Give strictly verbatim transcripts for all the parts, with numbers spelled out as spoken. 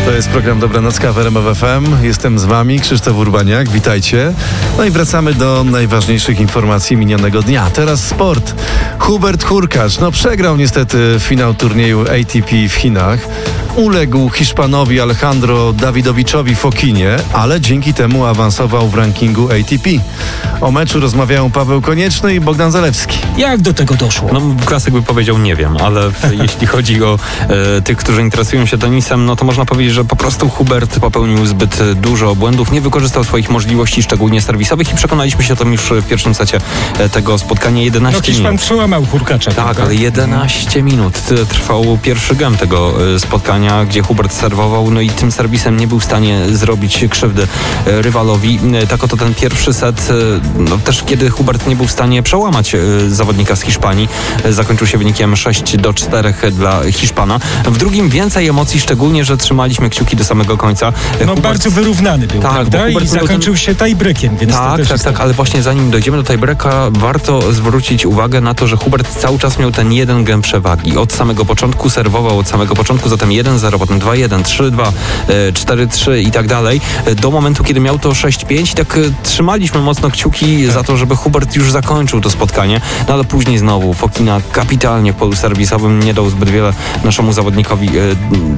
To jest program Dobranocka w R M F F M. Jestem z wami, Krzysztof Urbaniak. Witajcie. No i wracamy do najważniejszych informacji minionego dnia. Teraz sport. Hubert Hurkacz, no przegrał niestety finał turnieju A T P w Chinach. Uległ Hiszpanowi Alejandro Dawidowiczowi Fokinie, ale dzięki temu awansował w rankingu A T P. O meczu rozmawiają Paweł Konieczny i Bogdan Zalewski. Jak do tego doszło? No, klasyk by powiedział nie wiem, ale jeśli chodzi o e, tych, którzy interesują się tenisem, no to można powiedzieć, że po prostu Hubert popełnił zbyt dużo błędów, nie wykorzystał swoich możliwości, szczególnie serwisowych, i przekonaliśmy się o tym już w pierwszym secie tego spotkania. jedenaście no, Hiszpan minut. przełamał Hurkacza. Tak, tak, ale jedenaście minut trwał pierwszy gem tego spotkania, gdzie Hubert serwował, no i tym serwisem nie był w stanie zrobić krzywdy rywalowi. Tak oto ten pierwszy set, no też kiedy Hubert nie był w stanie przełamać zawodnika z Hiszpanii, zakończył się wynikiem sześć do czterech dla Hiszpana. W drugim więcej emocji, szczególnie, że trzymaliśmy kciuki do samego końca. No Hubert... bardzo wyrównany był, tak, prawda? I zakończył ten... się tiebreakiem, więc tak, to też tak, jest tak, tak, ale właśnie zanim dojdziemy do tiebreaka, warto zwrócić uwagę na to, że Hubert cały czas miał ten jeden gem przewagi. Od samego początku serwował, od samego początku, zatem jeden zero, potem dwa jeden, trzy dwa, cztery trzy i tak dalej, do momentu, kiedy miał to sześć pięć i tak trzymaliśmy mocno kciuki tak. za to, żeby Hubert już zakończył to spotkanie, no ale później znowu Fokina kapitalnie w polu serwisowym nie dał zbyt wiele naszemu zawodnikowi yy,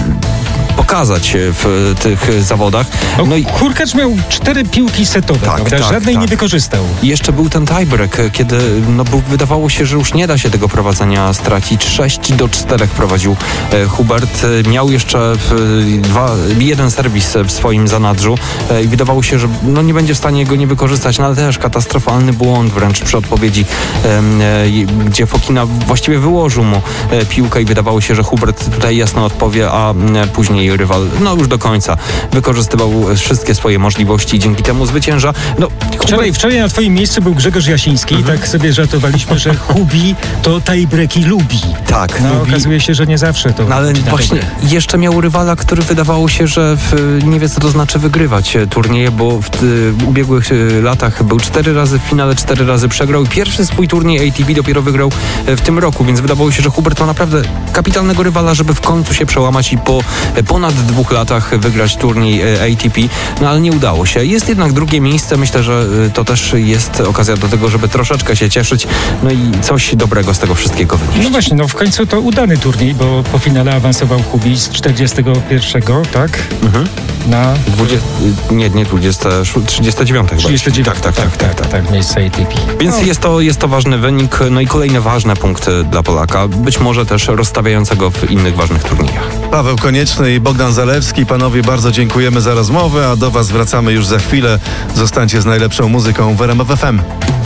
pokazać w tych zawodach. No i Hurkacz miał cztery piłki setowe, tak, prawda? Tak, Żadnej tak. nie wykorzystał. I jeszcze był ten tiebreak, kiedy no, wydawało się, że już nie da się tego prowadzenia stracić. sześć do czterech prowadził e, Hubert. Miał jeszcze e, dwa, jeden serwis w swoim zanadrzu e, i wydawało się, że no, nie będzie w stanie go nie wykorzystać, no ale też katastrofalny błąd wręcz przy odpowiedzi, e, e, gdzie Fokina właściwie wyłożył mu e, piłkę i wydawało się, że Hubert tutaj jasno odpowie, a e, później rywal, no już do końca wykorzystywał wszystkie swoje możliwości i dzięki temu zwycięża. No, wczoraj, wczoraj na twoim miejscu był Grzegorz Jasiński mhm. i tak sobie żartowaliśmy, że Hubi to tiebreaki lubi. Tak. No lubi. Okazuje się, że nie zawsze to... No, ale właśnie dobre. Jeszcze miał rywala, który wydawało się, że w, nie wie, co to znaczy wygrywać turnieje, bo w, w ubiegłych latach był cztery razy w finale, cztery razy przegrał i pierwszy swój turniej A T P dopiero wygrał w tym roku, więc wydawało się, że Hubert ma naprawdę kapitalnego rywala, żeby w końcu się przełamać i po ponad dwóch latach wygrać turniej A T P, no ale nie udało się. Jest jednak drugie miejsce, myślę, że to też jest okazja do tego, żeby troszeczkę się cieszyć, no i coś dobrego z tego wszystkiego wynieść. No właśnie, no w końcu to udany turniej, bo po finale awansował Hubi z czterdziestego pierwszego, tak? Mhm. Na... dwudzieste nie, nie dwudzieste, trzydzieste dziewiąte chyba. trzydzieste dziewiąte, tak, tak, tak, tak, tak, tak, tak, miejsce A T P. Więc no. jest, to, jest to ważny wynik, no i kolejne ważne punkty dla Polaka, być może też rozstawiającego w innych ważnych turniejach. Paweł Konieczny i Bogdan Zalewski. Panowie, bardzo dziękujemy za rozmowę, a do was wracamy już za chwilę. Zostańcie z najlepszą muzyką w R M F F M.